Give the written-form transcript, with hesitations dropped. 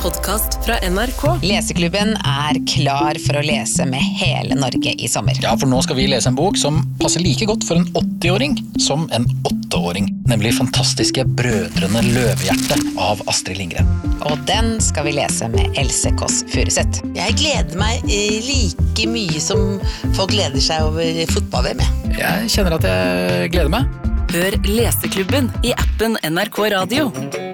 podcast fra NRK. Leseklubben klar for å lese med hele Norge i sommer. Ja, for nå skal vi lese en bok som passer like godt for en 80-åring som en 8-åring. Nemlig fantastiske Brødrene Løvehjerte av Astrid Lindgren. Og den skal vi lese med Else Kåss Furuseth. Jeg gleder meg like mye som folk gleder seg over fotball-VM. Jeg kjenner at jeg gleder meg. Hør Leseklubben i appen NRK Radio.